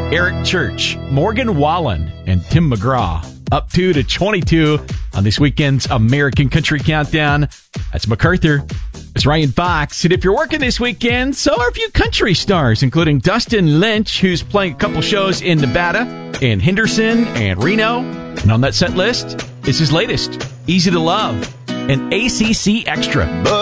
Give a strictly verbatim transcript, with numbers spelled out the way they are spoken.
Eric Church, Morgan Wallen, and Tim McGraw. Up two to twenty-two on this weekend's American Country Countdown. That's MacArthur. It's Ryan Fox. And if you're working this weekend, so are a few country stars, including Dustin Lynch, who's playing a couple shows in Nevada, in Henderson, and Reno. And on that set list is his latest, Easy to Love, and A C C Extra.